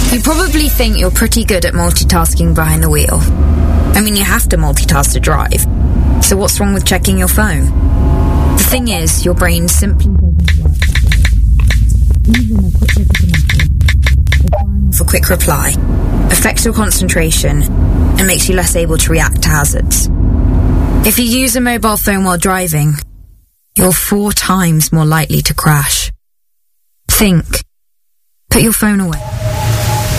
You probably think you're pretty good at multitasking behind the wheel. I mean, you have to multitask to drive. So what's wrong with checking your phone? The thing is, your brain simply doesn't work. Even a quick look at the message, for quick reply, affects your concentration and makes you less able to react to hazards. If you use a mobile phone while driving, you're 4 times more likely to crash. Think. Put your phone away.